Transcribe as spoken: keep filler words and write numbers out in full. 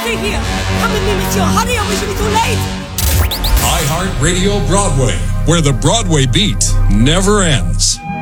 away here. Come with me, monsieur. Hurry, or we shall be too late. iHeartRadio Broadway, where the Broadway beat never ends.